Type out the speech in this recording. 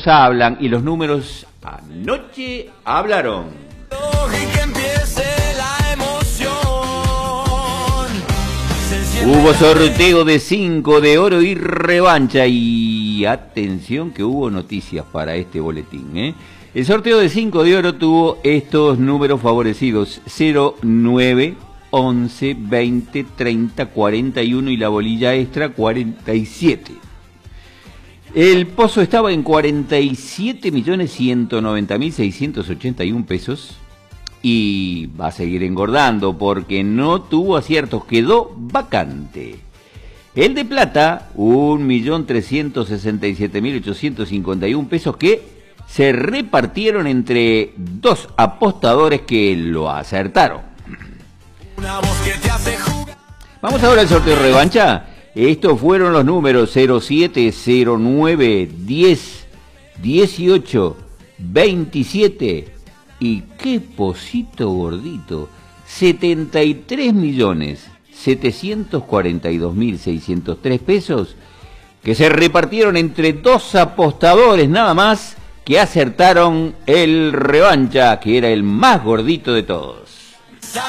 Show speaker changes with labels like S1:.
S1: números hablan y los números anoche hablaron. Hubo sorteo de 5 de oro y revancha y atención que hubo noticias para este boletín, ¿eh? El sorteo de 5 de oro tuvo estos números favorecidos: 0, 9, 11, 20, 30, 41 y la bolilla extra 47. El pozo estaba en 47.190.681 pesos y va a seguir engordando porque no tuvo aciertos, quedó vacante. El de plata, 1.367.851 pesos que se repartieron entre dos apostadores que lo acertaron. Vamos ahora al sorteo de revancha. Estos fueron los números 07, 09, 10, 18, 27 y qué pocito gordito, 73.742.603 pesos que se repartieron entre dos apostadores nada más que acertaron el revancha, que era el más gordito de todos.